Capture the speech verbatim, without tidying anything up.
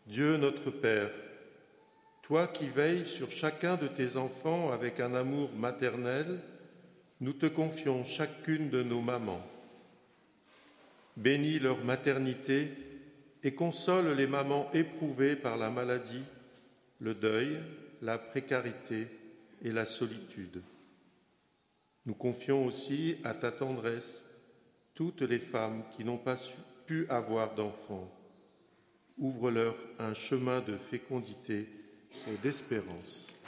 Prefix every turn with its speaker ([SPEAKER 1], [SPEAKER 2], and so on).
[SPEAKER 1] Dieu notre Père, toi qui veilles sur chacun de tes enfants avec un amour maternel, nous te confions chacune de nos mamans. Bénis leur maternité et console les mamans éprouvées par la maladie, le deuil, la précarité et la solitude. Nous confions aussi à ta tendresse toutes les femmes qui n'ont pas pu avoir d'enfants. Ouvre-leur un chemin de fécondité et d'espérance.